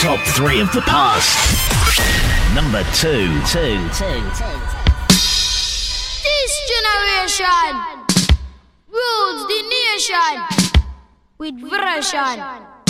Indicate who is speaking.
Speaker 1: Top 3 of the past. Number 2.
Speaker 2: This generation rules the nation with version.